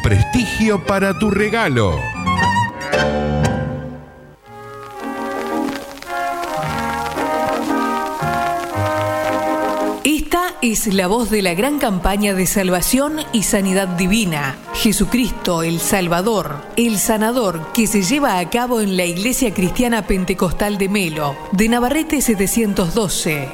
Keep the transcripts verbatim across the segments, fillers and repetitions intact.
prestigio para tu regalo. Esta es la voz de la gran campaña de salvación y sanidad divina. Jesucristo, el Salvador, el Sanador, que se lleva a cabo en la Iglesia Cristiana Pentecostal de Melo, de Navarrete setecientos doce.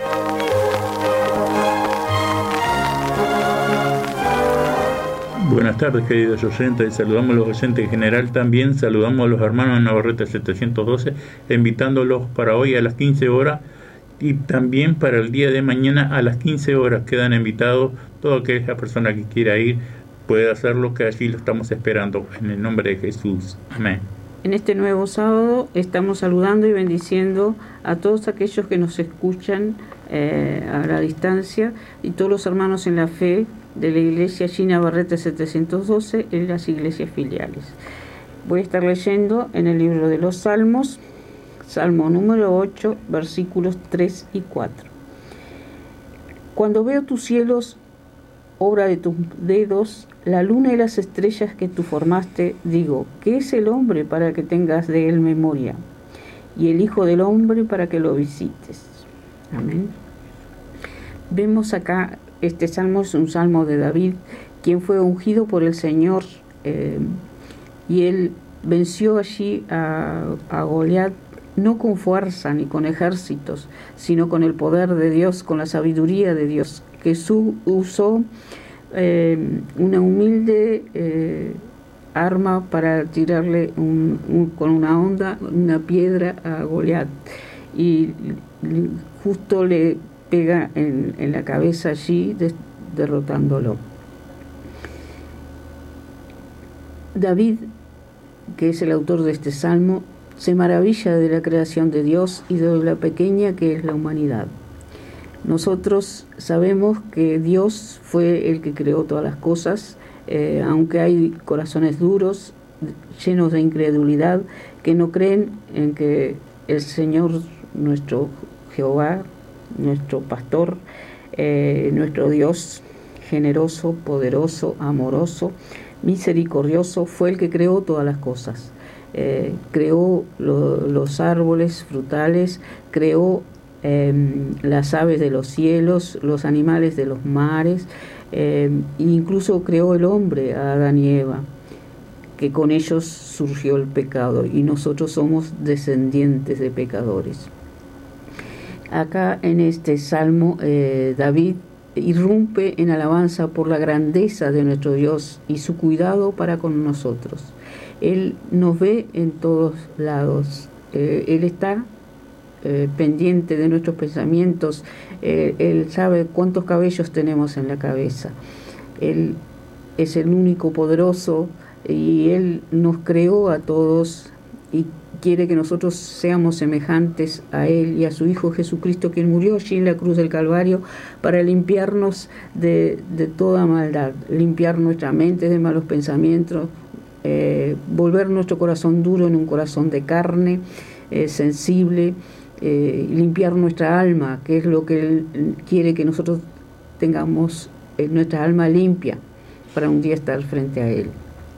Buenas tardes, queridos oyentes. Saludamos a los oyentes en general. También saludamos a los hermanos de Navarrete setecientos doce, invitándolos para hoy a las quince horas y también para el día de mañana a las quince horas. Quedan invitados toda aquella persona que quiera ir, puede hacerlo, que allí lo estamos esperando en el nombre de Jesús. Amén. En este nuevo sábado estamos saludando y bendiciendo a todos aquellos que nos escuchan eh, a la distancia y todos los hermanos en la fe de la iglesia allí Navarrete setecientos doce en las iglesias filiales. Voy a estar leyendo en el libro de los Salmos, Salmo número ocho, versículos tres y cuatro. Cuando veo tus cielos, obra de tus dedos, la luna y las estrellas que tú formaste, digo, ¿qué es el hombre para que tengas de él memoria? Y el hijo del hombre para que lo visites. Amén. Vemos acá, este salmo es un salmo de David, quien fue ungido por el Señor, eh, y él venció allí a, a Goliat, no con fuerza ni con ejércitos, sino con el poder de Dios, con la sabiduría de Dios, que su, usó eh, una humilde eh, arma para tirarle un, un, con una onda, una piedra a Goliat, y justo le pega en, en la cabeza allí, des, derrotándolo. David, que es el autor de este salmo, se maravilla de la creación de Dios y de la pequeña que es la humanidad. Nosotros sabemos que Dios fue el que creó todas las cosas, eh, aunque hay corazones duros, llenos de incredulidad, que no creen en que el Señor, nuestro Jehová, nuestro pastor, eh, nuestro Dios generoso, poderoso, amoroso, misericordioso, fue el que creó todas las cosas. Eh, creó lo, los árboles frutales, creó eh, las aves de los cielos, los animales de los mares, eh, e incluso creó el hombre, a Adán y Eva, que con ellos surgió el pecado y nosotros somos descendientes de pecadores. Acá en este salmo eh, David irrumpe en alabanza por la grandeza de nuestro Dios y su cuidado para con nosotros. Él nos ve en todos lados, eh, Él está eh, pendiente de nuestros pensamientos, eh, Él sabe cuántos cabellos tenemos en la cabeza, Él es el único poderoso y Él nos creó a todos y quiere que nosotros seamos semejantes a Él y a su Hijo Jesucristo, quien murió allí en la cruz del Calvario para limpiarnos de, de toda maldad, limpiar nuestra mente de malos pensamientos, eh, volver nuestro corazón duro en un corazón de carne, eh, sensible, eh, limpiar nuestra alma, que es lo que Él quiere que nosotros tengamos, eh, nuestra alma limpia para un día estar frente a Él.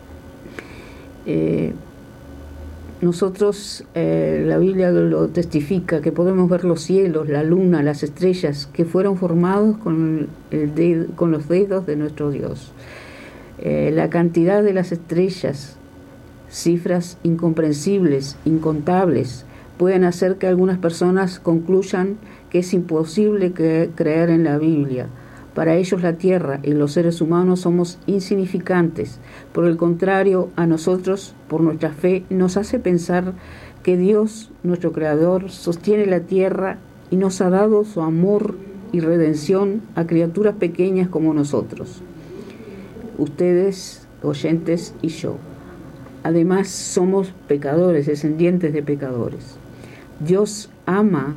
Eh, Nosotros, eh, la Biblia lo testifica, que podemos ver los cielos, la luna, las estrellas, que fueron formados con, el dedo, con los dedos de nuestro Dios. Eh, la cantidad de las estrellas, cifras incomprensibles, incontables, pueden hacer que algunas personas concluyan que es imposible que, creer en la Biblia. Para ellos la tierra y los seres humanos somos insignificantes. Por el contrario, a nosotros, por nuestra fe, nos hace pensar que Dios, nuestro Creador, sostiene la tierra y nos ha dado su amor y redención a criaturas pequeñas como nosotros, ustedes, oyentes, y yo. Además, somos pecadores, descendientes de pecadores. Dios ama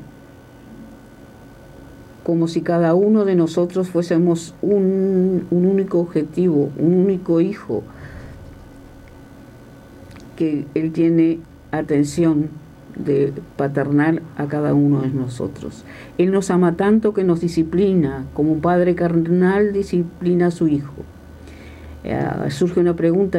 como si cada uno de nosotros fuésemos un, un único objetivo, un único hijo, que Él tiene atención de paternal a cada uno de nosotros. Él nos ama tanto que nos disciplina, como un padre carnal disciplina a su hijo. Eh, surge una pregunta: